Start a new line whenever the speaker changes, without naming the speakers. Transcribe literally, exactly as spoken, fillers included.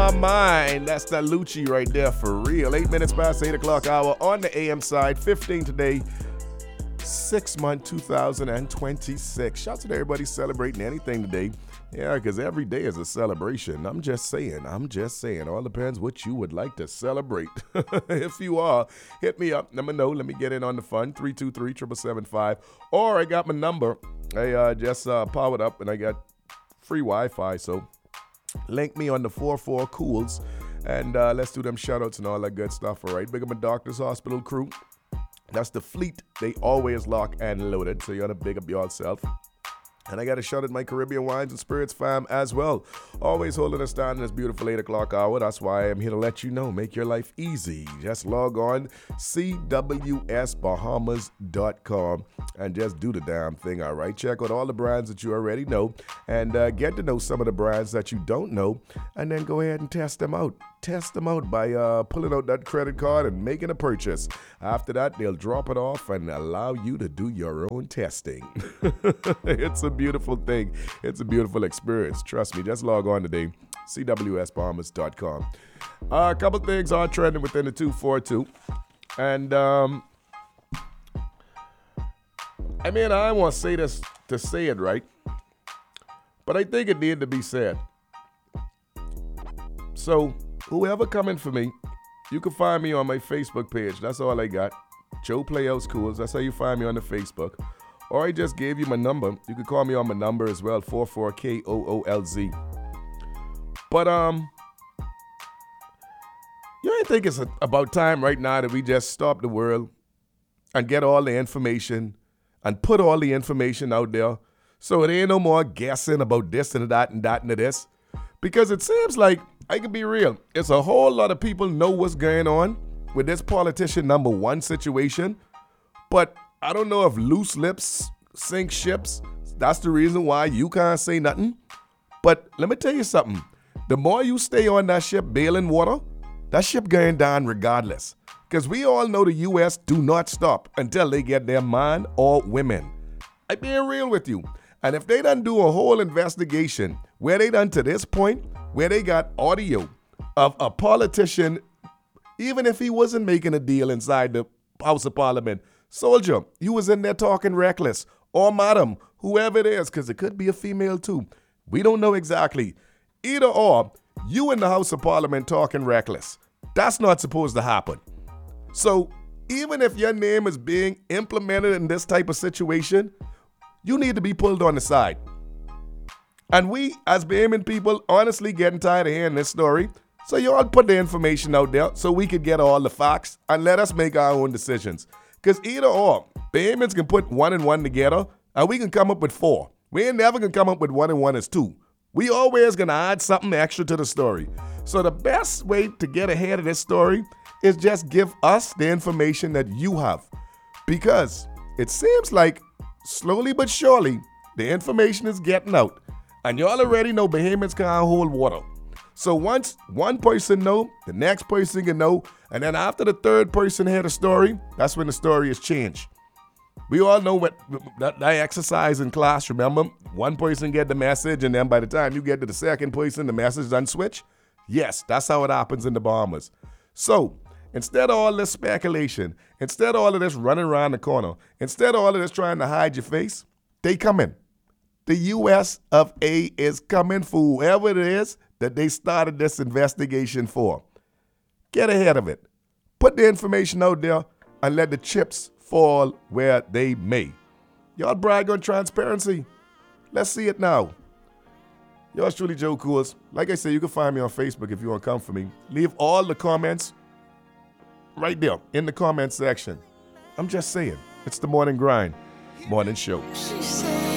my mind. That's that Lucci right there for real. Eight minutes past eight o'clock hour on the A M side. fifteen today. Six month two thousand twenty-six. Shouts to everybody celebrating anything today. Yeah, because every day is a celebration. I'm just saying. I'm just saying. All depends what you would like to celebrate. If you are, hit me up. Let me know. Let me get in on the fun. three two three, seven seven seven five. Or I got my number. I uh, just uh, powered up and I got free Wi-Fi. So link me on the four four Cools. And uh, let's do them shout-outs and all that good stuff. All right. Big up my Doctors Hospital crew. That's the fleet. They always lock and loaded. So you got to big up yourself. And I got a shout at my Caribbean Wines and Spirits fam as well. Always holding us down in this beautiful eight o'clock hour. That's why I'm here to let you know. Make your life easy. Just log on C W S Bahamas dot com and just do the damn thing, all right? Check out all the brands that you already know and uh, get to know some of the brands that you don't know and then go ahead and test them out. Test them out by uh, pulling out that credit card and making a purchase. After that, they'll drop it off and allow you to do your own testing. It's a beautiful thing. It's a beautiful experience. Trust me. Just log on today. C W S Bahamas dot com. Uh, a couple things are trending within the two forty-two. And, um, I mean, I don't want to say this to say it right, but I think it needed to be said. So, whoever coming for me, you can find me on my Facebook page. That's all I got. Joe Playhouse Cools. That's how you find me on the Facebook. Or I just gave you my number. You can call me on my number as well, four four K O O L Z. But, um, you ain't think it's a, about time right now that we just stop the world and get all the information and put all the information out there so it ain't no more guessing about this and that and that and this? Because it seems like, I can be real, it's a whole lot of people know what's going on with this politician number one situation, but I don't know if loose lips sink ships. That's the reason why you can't say nothing. But let me tell you something. The more you stay on that ship bailing water, that ship going down regardless. Because we all know the U S do not stop until they get their man or women. I'm being real with you. And if they done do a whole investigation where they done to this point, where they got audio of a politician, even if he wasn't making a deal inside the House of Parliament, soldier, you was in there talking reckless, or madam, whoever it is, because it could be a female too. We don't know exactly. Either or, you in the House of Parliament talking reckless. That's not supposed to happen. So even if your name is being implemented in this type of situation, you need to be pulled on the side. And we, as Bahamian people, honestly getting tired of hearing this story. So you all put the information out there so we could get all the facts and let us make our own decisions. Because either or, Bahamians can put one and one together and we can come up with four. We ain't never gonna come up with one and one as two. We always gonna add something extra to the story. So the best way to get ahead of this story is just give us the information that you have. Because it seems like slowly but surely, the information is getting out. And y'all already know Bahamians can't hold water. So once one person know, the next person can know. And then after the third person hear the story, that's when the story is changed. We all know what that, that exercise in class, remember? One person get the message, and then by the time you get to the second person, the message done switch. Yes, that's how it happens in the Bahamas. So instead of all this speculation, instead of all of this running around the corner, instead of all of this trying to hide your face, they coming. The U S of A is coming for whoever it is that they started this investigation for. Get ahead of it. Put the information out there and let the chips fall where they may. Y'all brag on transparency. Let's see it now. Yours truly, Joe Cools. Like I said, you can find me on Facebook if you want to come for me. Leave all the comments right there in the comment section. I'm just saying, it's the morning grind, morning show.